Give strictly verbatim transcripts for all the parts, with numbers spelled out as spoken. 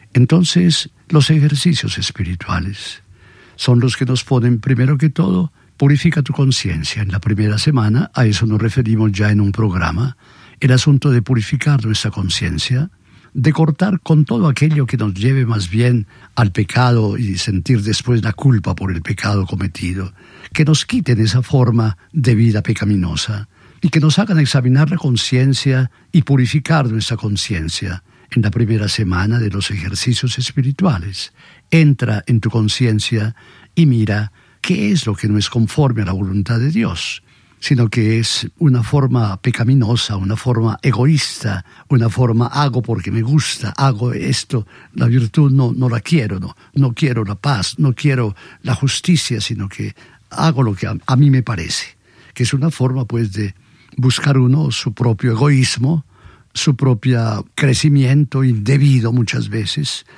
Entonces, los ejercicios espirituales son los que nos ponen, primero que todo, purifica tu conciencia. En la primera semana, a eso nos referimos ya en un programa, el asunto de purificar nuestra conciencia, de cortar con todo aquello que nos lleve más bien al pecado y sentir después la culpa por el pecado cometido, que nos quiten esa forma de vida pecaminosa y que nos hagan examinar la conciencia y purificar nuestra conciencia. En la primera semana de los ejercicios espirituales, entra en tu conciencia y mira qué es lo que no es conforme a la voluntad de Dios, sino que es una forma pecaminosa, una forma egoísta, una forma hago porque me gusta, hago esto, la virtud no, no la quiero, no, no quiero la paz, no quiero la justicia, sino que hago lo que a, a mí me parece, que es una forma pues de buscar uno su propio egoísmo, su propio crecimiento indebido muchas veces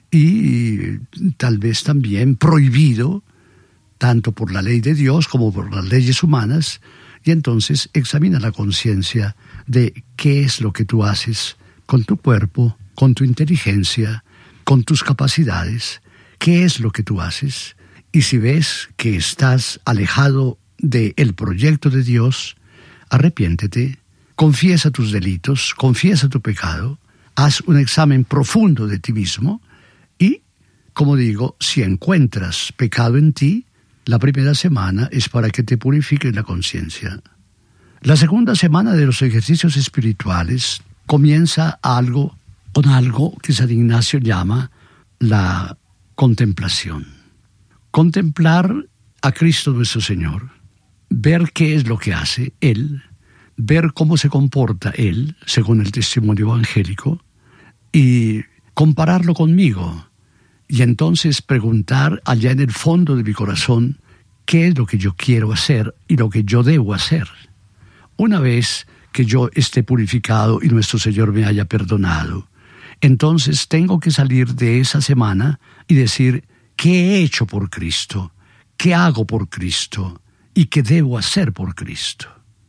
y tal vez también prohibido tanto por la ley de Dios como por las leyes humanas, y entonces examina la conciencia de qué es lo que tú haces con tu cuerpo, con tu inteligencia, con tus capacidades, qué es lo que tú haces, y si ves que estás alejado del proyecto de Dios, arrepiéntete. Confiesa tus delitos, confiesa tu pecado, haz un examen profundo de ti mismo y, como digo, si encuentras pecado en ti, la primera semana es para que te purifiques la conciencia. La segunda semana de los ejercicios espirituales comienza algo con algo que San Ignacio llama la contemplación. Contemplar a Cristo nuestro Señor, ver qué es lo que hace Él, ver cómo se comporta Él, según el testimonio evangélico, y compararlo conmigo, y entonces preguntar allá en el fondo de mi corazón qué es lo que yo quiero hacer y lo que yo debo hacer. Una vez que yo esté purificado y nuestro Señor me haya perdonado, entonces tengo que salir de esa semana y decir qué he hecho por Cristo, qué hago por Cristo y qué debo hacer por Cristo.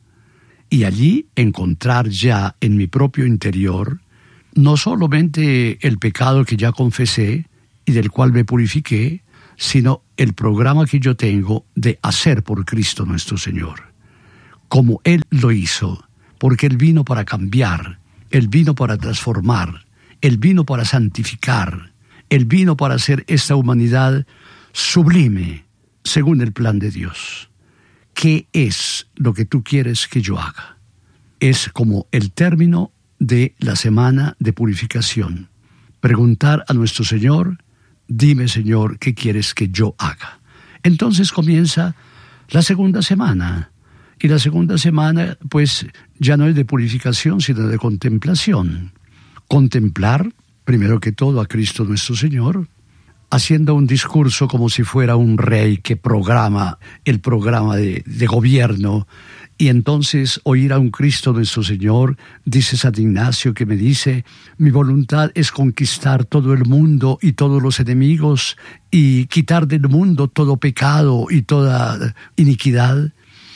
Y allí encontrar ya en mi propio interior no solamente el pecado que ya confesé y del cual me purifiqué, sino el programa que yo tengo de hacer por Cristo nuestro Señor, como Él lo hizo, porque Él vino para cambiar, Él vino para transformar, Él vino para santificar, Él vino para hacer esta humanidad sublime, según el plan de Dios. ¿Qué es lo que tú quieres que yo haga? Es como el término de la semana de purificación. Preguntar a nuestro Señor, dime Señor, ¿qué quieres que yo haga? Entonces comienza la segunda semana. Y la segunda semana, pues, ya no es de purificación, sino de contemplación. Contemplar, primero que todo, a Cristo nuestro Señor, haciendo un discurso como si fuera un rey que programa el programa de, de gobierno, y entonces oír a un Cristo nuestro Señor, dice San Ignacio, que me dice, mi voluntad es conquistar todo el mundo y todos los enemigos, y quitar del mundo todo pecado y toda iniquidad,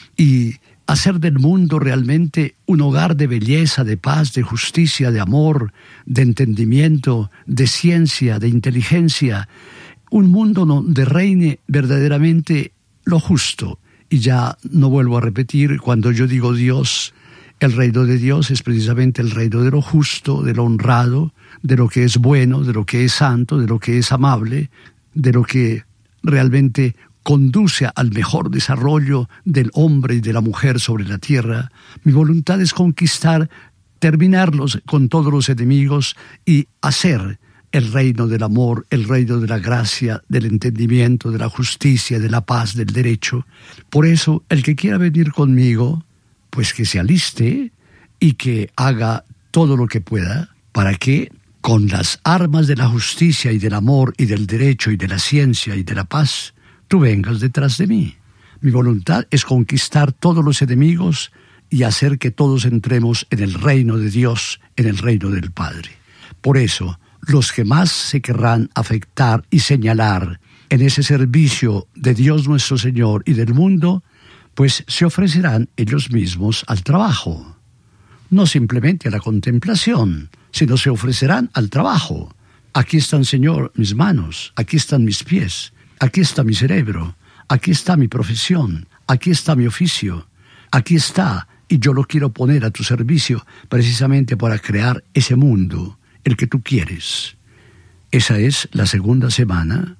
y hacer del mundo realmente un hogar de belleza, de paz, de justicia, de amor, de entendimiento, de ciencia, de inteligencia, un mundo donde reine verdaderamente lo justo. Y ya no vuelvo a repetir, cuando yo digo Dios, el reino de Dios es precisamente el reino de lo justo, de lo honrado, de lo que es bueno, de lo que es santo, de lo que es amable, de lo que realmente conduce al mejor desarrollo del hombre y de la mujer sobre la tierra. Mi voluntad es conquistar, terminarlos con todos los enemigos y hacer el reino del amor, el reino de la gracia, del entendimiento, de la justicia, de la paz, del derecho. Por eso, el que quiera venir conmigo, pues que se aliste y que haga todo lo que pueda para que con las armas de la justicia y del amor y del derecho y de la ciencia y de la paz, tú vengas detrás de mí. Mi voluntad es conquistar todos los enemigos y hacer que todos entremos en el reino de Dios, en el reino del Padre. Por eso, los que más se querrán afectar y señalar en ese servicio de Dios nuestro Señor y del mundo, pues se ofrecerán ellos mismos al trabajo. No simplemente a la contemplación, sino se ofrecerán al trabajo, Aquí están, Señor, mis manos, aquí están mis pies, aquí está mi cerebro, aquí está mi profesión, aquí está mi oficio, aquí está, y yo lo quiero poner a tu servicio precisamente para crear ese mundo, el que tú quieres. Esa es la segunda semana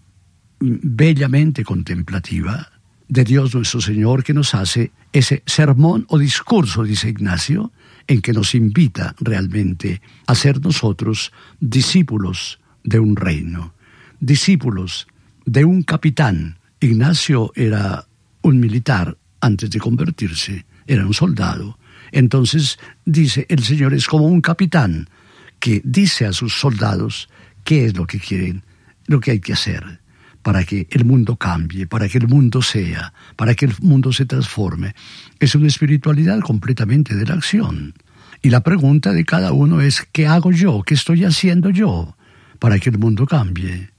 bellamente contemplativa de Dios nuestro Señor, que nos hace ese sermón o discurso, dice Ignacio, en que nos invita realmente a ser nosotros discípulos de un reino, discípulos de un capitán. Ignacio era un militar antes de convertirse, era un soldado. Entonces dice, el Señor es como un capitán que dice a sus soldados qué es lo que quieren, lo que hay que hacer para que el mundo cambie, para que el mundo sea, para que el mundo se transforme. Es una espiritualidad completamente de la acción. Y la pregunta de cada uno es, ¿qué hago yo? ¿Qué estoy haciendo yo para que el mundo cambie?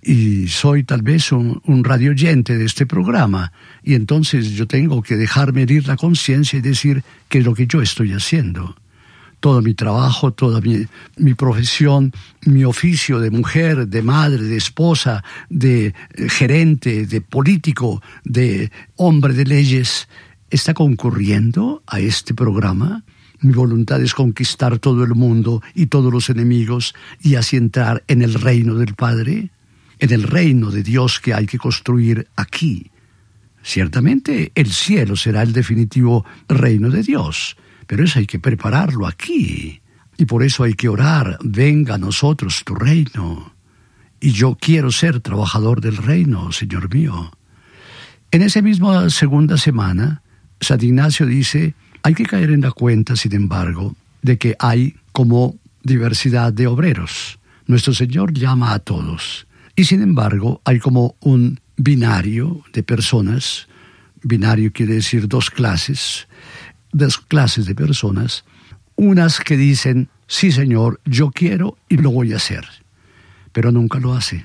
Y soy tal vez un, un radioyente de este programa, y entonces yo tengo que dejarme herir la conciencia y decir qué es lo que yo estoy haciendo. Todo mi trabajo, toda mi, mi profesión, mi oficio de mujer, de madre, de esposa, de gerente, de político, de hombre de leyes, ¿está concurriendo a este programa? Mi voluntad es conquistar todo el mundo y todos los enemigos y así entrar en el reino del Padre, en el reino de Dios que hay que construir aquí. Ciertamente el cielo será el definitivo reino de Dios, pero eso hay que prepararlo aquí. Y por eso hay que orar, venga a nosotros tu reino. Y yo quiero ser trabajador del reino, Señor mío. En esa misma segunda semana, San Ignacio dice, hay que caer en la cuenta, sin embargo, de que hay como diversidad de obreros. Nuestro Señor llama a todos. Y sin embargo, hay como un binario de personas. Binario quiere decir dos clases. Dos clases de personas, unas que dicen, sí Señor, yo quiero y lo voy a hacer, pero nunca lo hacen.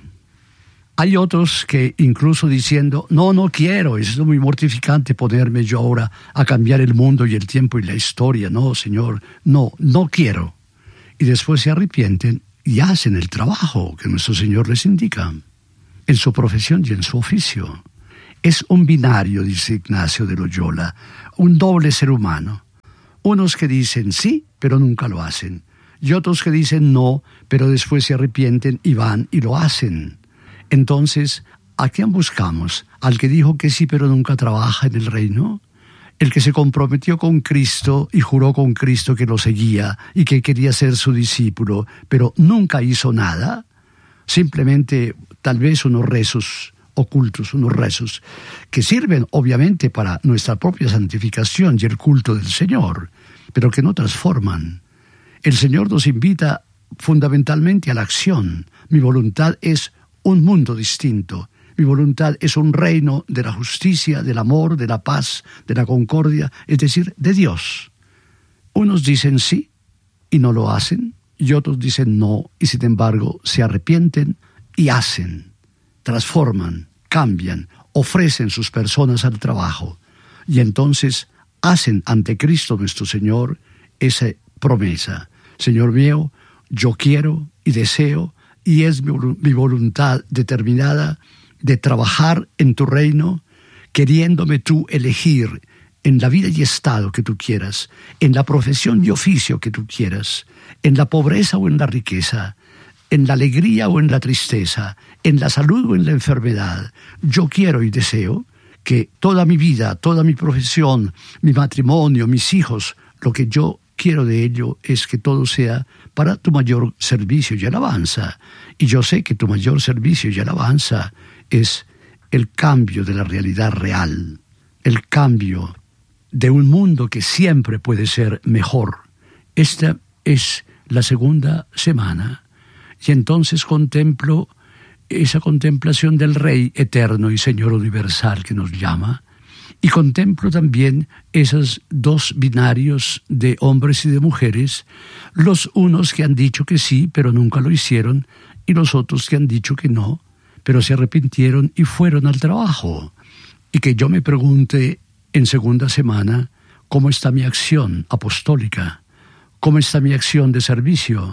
Hay otros que incluso diciendo, no, no quiero, es muy mortificante ponerme yo ahora a cambiar el mundo y el tiempo y la historia, no Señor, no, no quiero. Y después se arrepienten y hacen el trabajo que nuestro Señor les indica, en su profesión y en su oficio. Es un binario, dice Ignacio de Loyola, un doble ser humano. Unos que dicen sí, pero nunca lo hacen. Y otros que dicen no, pero después se arrepienten y van y lo hacen. Entonces, ¿a quién buscamos? ¿Al que dijo que sí, pero nunca trabaja en el reino? ¿El que se comprometió con Cristo y juró con Cristo que lo seguía y que quería ser su discípulo, pero nunca hizo nada? Simplemente, tal vez unos rezos ocultos, unos rezos que sirven obviamente para nuestra propia santificación y el culto del Señor, pero que no transforman. El Señor nos invita fundamentalmente a la acción. Mi voluntad es un mundo distinto. Mi voluntad es un reino de la justicia, del amor, de la paz, de la concordia, es decir, de Dios. Unos dicen sí y no lo hacen, y otros dicen no y sin embargo se arrepienten y hacen. Transforman, cambian, ofrecen sus personas al trabajo y entonces hacen ante Cristo nuestro Señor esa promesa. Señor mío, yo quiero y deseo y es mi, mi voluntad determinada de trabajar en tu reino, queriéndome tú elegir en la vida y estado que tú quieras, en la profesión y oficio que tú quieras, en la pobreza o en la riqueza, en la alegría o en la tristeza, en la salud o en la enfermedad. Yo quiero y deseo que toda mi vida, toda mi profesión, mi matrimonio, mis hijos, lo que yo quiero de ello es que todo sea para tu mayor servicio y alabanza. Y yo sé que tu mayor servicio y alabanza es el cambio de la realidad real, el cambio de un mundo que siempre puede ser mejor. Esta es la segunda semana. Y entonces contemplo esa contemplación del Rey eterno y Señor universal que nos llama, y contemplo también esos dos binarios de hombres y de mujeres, los unos que han dicho que sí, pero nunca lo hicieron, y los otros que han dicho que no, pero se arrepintieron y fueron al trabajo. Y que yo me pregunte en segunda semana, ¿cómo está mi acción apostólica? ¿Cómo está mi acción de servicio?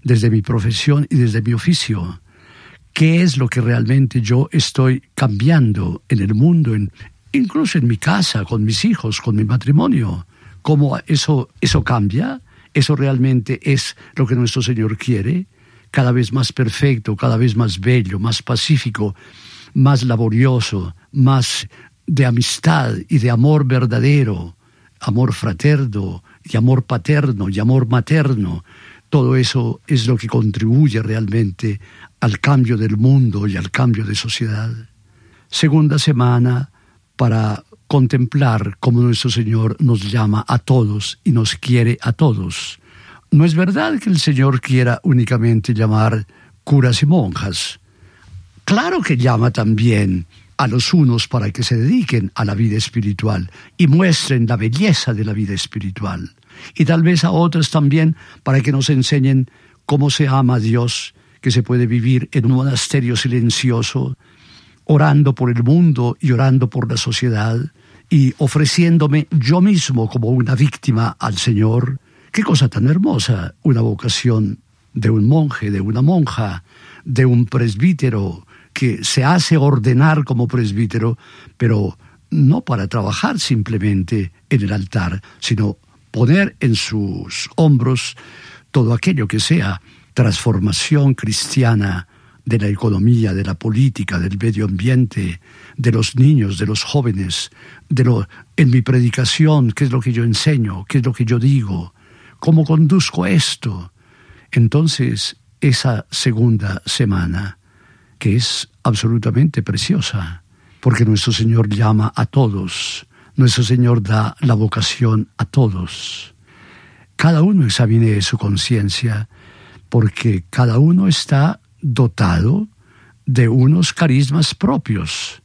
desde mi profesión y desde mi oficio. ¿Qué es lo que realmente yo estoy cambiando en el mundo, en, incluso en mi casa, con mis hijos, con mi matrimonio? ¿Cómo eso, eso cambia? ¿Eso realmente es lo que nuestro Señor quiere? Cada vez más perfecto, cada vez más bello, más pacífico, más laborioso, más de amistad y de amor verdadero, amor fraterno y amor paterno y amor materno. Todo eso es lo que contribuye realmente al cambio del mundo y al cambio de sociedad. Segunda semana para contemplar cómo nuestro Señor nos llama a todos y nos quiere a todos. No es verdad que el Señor quiera únicamente llamar curas y monjas. Claro que llama también a los unos para que se dediquen a la vida espiritual y muestren la belleza de la vida espiritual. Y tal vez a otros también para que nos enseñen cómo se ama a Dios, que se puede vivir en un monasterio silencioso, orando por el mundo y orando por la sociedad y ofreciéndome yo mismo como una víctima al Señor. Qué cosa tan hermosa, una vocación de un monje, de una monja, de un presbítero que se hace ordenar como presbítero, pero no para trabajar simplemente en el altar, sino poner en sus hombros todo aquello que sea transformación cristiana de la economía, de la política, del medio ambiente, de los niños, de los jóvenes, de lo, en mi predicación, qué es lo que yo enseño, qué es lo que yo digo, cómo conduzco esto. Entonces, esa segunda semana, que es absolutamente preciosa, porque nuestro Señor llama a todos, nuestro Señor da la vocación a todos. Cada uno examine su conciencia, porque cada uno está dotado de unos carismas propios.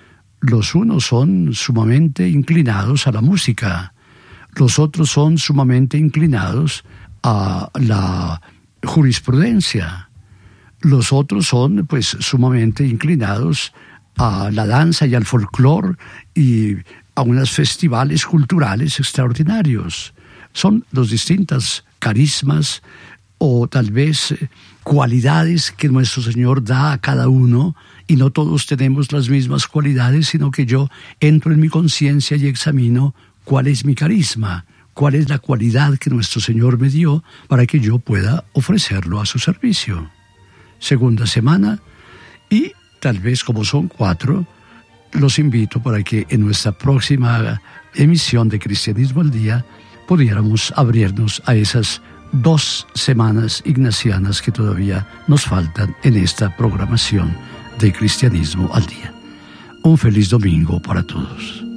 Los unos son sumamente inclinados a la música, los otros son sumamente inclinados a la jurisprudencia, los otros son pues sumamente inclinados a la danza y al folclore y a unos festivales culturales extraordinarios. Son los distintos carismas o tal vez cualidades que nuestro Señor da a cada uno, y no todos tenemos las mismas cualidades, sino que yo entro en mi conciencia y examino cuál es mi carisma, cuál es la cualidad que nuestro Señor me dio para que yo pueda ofrecerlo a su servicio. Segunda semana, y tal vez como son cuatro, los invito para que en nuestra próxima emisión de Cristianismo al Día pudiéramos abrirnos a esas dos semanas ignacianas que todavía nos faltan en esta programación de Cristianismo al Día. Un feliz domingo para todos.